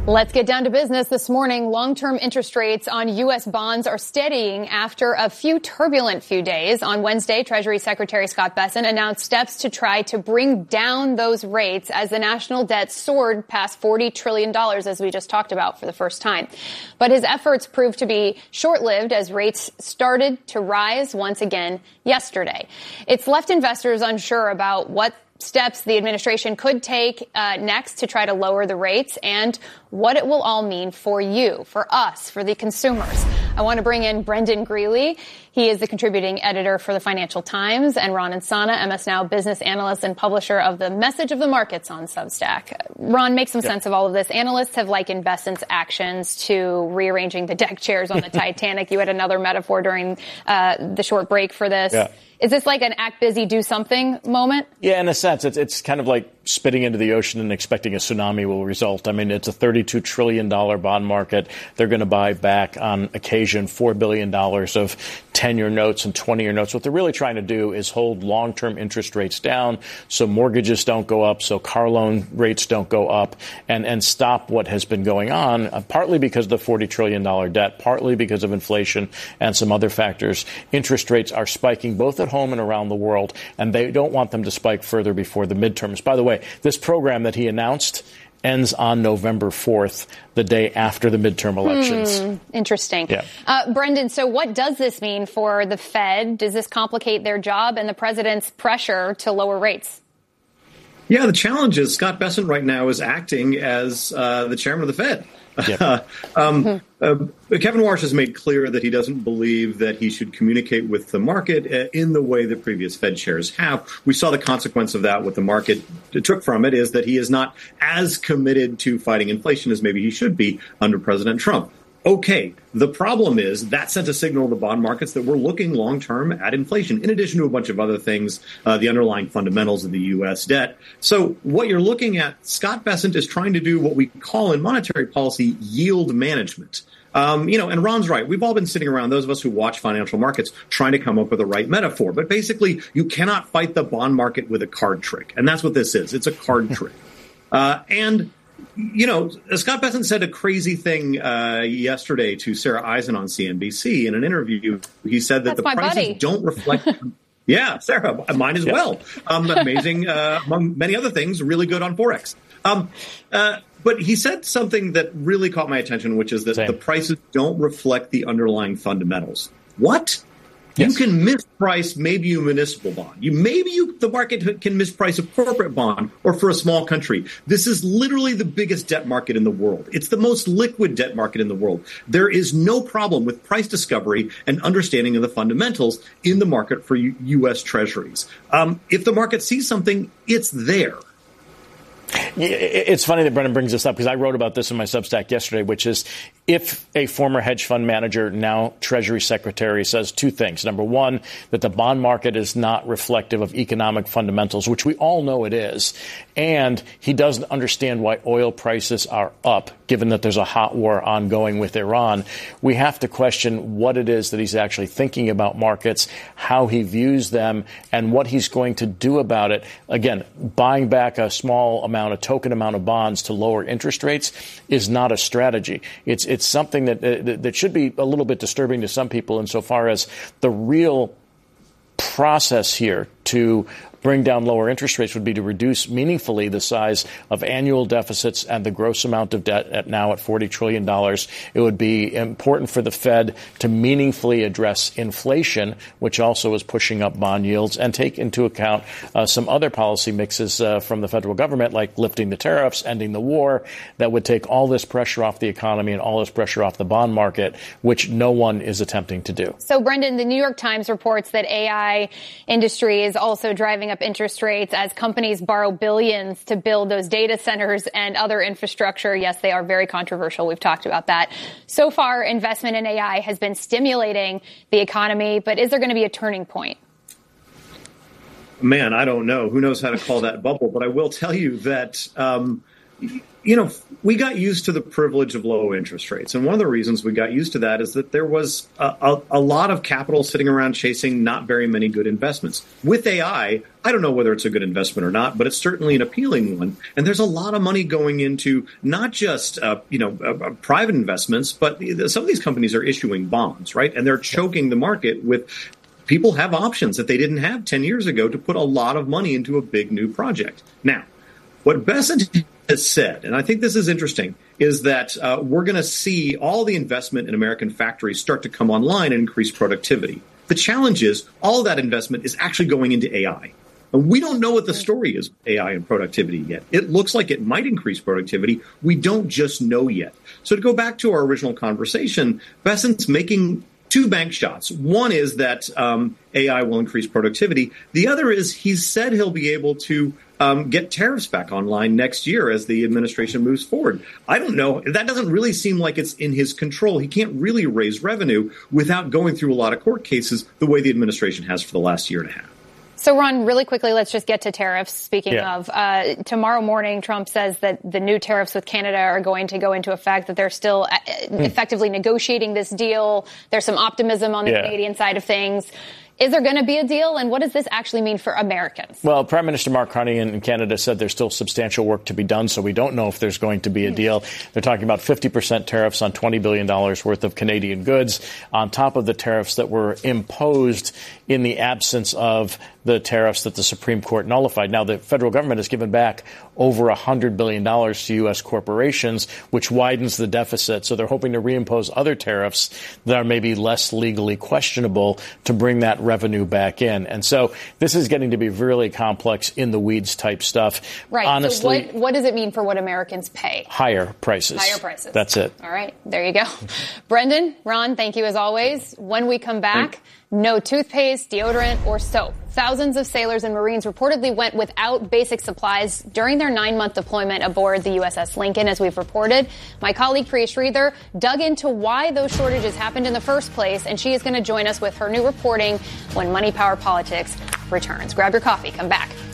Let's get down to business this morning. Long-term interest rates on U.S. bonds are steadying after a turbulent few days. On Wednesday, Treasury Secretary Scott Bessent announced steps to try to bring down those rates as the national debt soared past $40 trillion, as we just talked about for the first time. But his efforts proved to be short-lived as rates started to rise once again yesterday. It's left investors unsure about what steps the administration could take next to try to lower the rates and what it will all mean for you, for us, for the consumers. I want to bring in Brendan Greeley. He is the contributing editor for the Financial Times, and Ron Insana, MS Now business analyst and publisher of the Message of the Markets on Substack. Ron, make some sense of all of this. Analysts have likened Bessent's actions to rearranging the deck chairs on the Titanic. You had another metaphor during the short break for this. Yeah. Is this like an act busy, do something moment? Yeah, in a sense, it's kind of like spitting into the ocean and expecting a tsunami will result. I mean, it's a $32 trillion bond market. They're going to buy back on occasion $4 billion of 10-year notes and 20-year notes. What they're really trying to do is hold long-term interest rates down so mortgages don't go up, so car loan rates don't go up, and stop what has been going on, partly because of the $40 trillion debt, partly because of inflation and some other factors. Interest rates are spiking both at home and around the world, and they don't want them to spike further before the midterms. By the way, this program that he announced ends on November 4th, the day after the midterm elections. Interesting. Yeah. Brendan, so what does this mean for the Fed? Does this complicate their job and the president's pressure to lower rates? Yeah, the challenge is Scott Bessent right now is acting as the chairman of the Fed. Yep. Kevin Warsh has made clear that he doesn't believe that he should communicate with the market in the way that previous Fed chairs have. We saw the consequence of that. What the market took from it is that he is not as committed to fighting inflation as maybe he should be under President Trump. Okay, the problem is that sent a signal to the bond markets that we're looking long-term at inflation, in addition to a bunch of other things, the underlying fundamentals of the U.S. debt. So what you're looking at, Scott Bessent is trying to do what we call in monetary policy yield management. And Ron's right. We've all been sitting around, those of us who watch financial markets, trying to come up with the right metaphor. But basically, you cannot fight the bond market with a card trick. And that's what this is. It's a card trick. Scott Bessent said a crazy thing yesterday to Sarah Eisen on CNBC in an interview. He said that the prices don't reflect. Yeah, Sarah, mine as well. Amazing, among many other things, really good on Forex. But he said something that really caught my attention, which is that the prices don't reflect the underlying fundamentals. What? Yes. You can misprice maybe a municipal bond. The market can misprice a corporate bond or for a small country. This is literally the biggest debt market in the world. It's the most liquid debt market in the world. There is no problem with price discovery and understanding of the fundamentals in the market for U.S. Treasuries. If the market sees something, it's there. It's funny that Brendan brings this up because I wrote about this in my Substack yesterday, which is if a former hedge fund manager, now Treasury Secretary, says two things. Number one, that the bond market is not reflective of economic fundamentals, which we all know it is. And he doesn't understand why oil prices are up, given that there's a hot war ongoing with Iran. We have to question what it is that he's actually thinking about markets, how he views them, and what he's going to do about it. Again, buying back a token amount of bonds to lower interest rates is not a strategy. It's something that should be a little bit disturbing to some people insofar as the real process here to bring down lower interest rates would be to reduce meaningfully the size of annual deficits and the gross amount of debt now at $40 trillion. It would be important for the Fed to meaningfully address inflation, which also is pushing up bond yields, and take into account some other policy mixes from the federal government, like lifting the tariffs, ending the war, that would take all this pressure off the economy and all this pressure off the bond market, which no one is attempting to do. So, Brendan, the New York Times reports that AI industry is also driving up interest rates as companies borrow billions to build those data centers and other infrastructure. Yes, they are very controversial. We've talked about that. So far, investment in AI has been stimulating the economy, but is there going to be a turning point? Man, I don't know. Who knows how to call that bubble? But I will tell you that we got used to the privilege of low interest rates. And one of the reasons we got used to that is that there was a lot of capital sitting around chasing not very many good investments. With AI, I don't know whether it's a good investment or not, but it's certainly an appealing one. And there's a lot of money going into not just, private investments, but some of these companies are issuing bonds, right? And they're choking the market with people have options that they didn't have 10 years ago to put a lot of money into a big new project. Now, what Bessent has said, and I think this is interesting, is that we're going to see all the investment in American factories start to come online and increase productivity. The challenge is all that investment is actually going into AI. And we don't know what the story is with AI and productivity yet. It looks like it might increase productivity. We don't just know yet. So to go back to our original conversation, Bessent's making two bank shots. One is that AI will increase productivity. The other is he's said he'll be able to get tariffs back online next year as the administration moves forward. I don't know. That doesn't really seem like it's in his control. He can't really raise revenue without going through a lot of court cases the way the administration has for the last year and a half. So, Ron, really quickly, let's just get to tariffs. Speaking of, tomorrow morning, Trump says that the new tariffs with Canada are going to go into effect, that they're still effectively negotiating this deal. There's some optimism on the Canadian side of things. Is there going to be a deal, and what does this actually mean for Americans? Well, Prime Minister Mark Carney in Canada said there's still substantial work to be done, so we don't know if there's going to be a deal. They're talking about 50% tariffs on $20 billion worth of Canadian goods on top of the tariffs that were imposed in the absence of the tariffs that the Supreme Court nullified. Now, the federal government has given back over $100 billion to U.S. corporations, which widens the deficit. So they're hoping to reimpose other tariffs that are maybe less legally questionable to bring that revenue back in. And so this is getting to be really complex in the weeds type stuff. Right. Honestly, so what does it mean for what Americans pay? Higher prices. Higher prices. That's it. All right. There you go. Brendan, Ron, thank you as always. When we come back, no toothpaste, deodorant, or soap. Thousands of sailors and Marines reportedly went without basic supplies during their 9-month deployment aboard the USS Lincoln, as we've reported. My colleague Priya Sridhar dug into why those shortages happened in the first place, and she is going to join us with her new reporting when Money Power Politics returns. Grab your coffee. Come back.